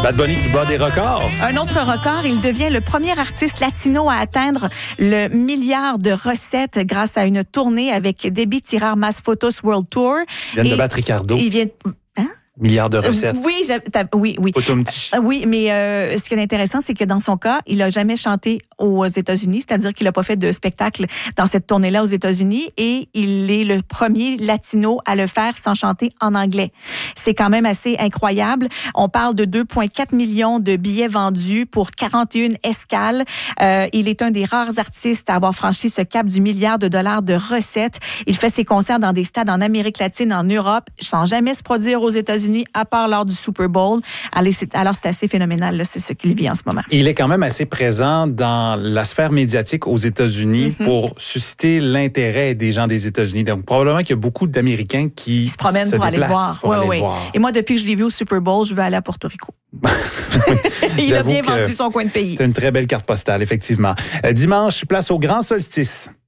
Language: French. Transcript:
Bad Bunny qui bat des records. Un autre record, il devient le premier artiste latino à atteindre le milliard de recettes grâce à une tournée avec Debbie Tirar Mas Photos World Tour. Il vient de battre Ricardo. Il vient... Milliards de recettes. Oui. Oui, mais ce qui est intéressant, c'est que dans son cas, il a jamais chanté aux États-Unis, c'est-à-dire qu'il a pas fait de spectacle dans cette tournée-là aux États-Unis, et il est le premier latino à le faire sans chanter en anglais. C'est quand même assez incroyable. On parle de 2,4 millions de billets vendus pour 41 escales. Il est un des rares artistes à avoir franchi ce cap du milliard de dollars de recettes. Il fait ses concerts dans des stades en Amérique latine, en Europe, sans jamais se produire aux États-Unis, à part lors du Super Bowl. Alors, c'est assez phénoménal, là, c'est ce qu'il vit en ce moment. Il est quand même assez présent dans la sphère médiatique aux États-Unis pour susciter l'intérêt des gens des États-Unis. Donc, probablement qu'il y a beaucoup d'Américains qui se promènent pour aller voir. Oui. Et moi, depuis que je l'ai vu au Super Bowl, je veux aller à Porto Rico. Il a bien vendu son coin de pays. C'est une très belle carte postale, effectivement. Dimanche, place au grand solstice.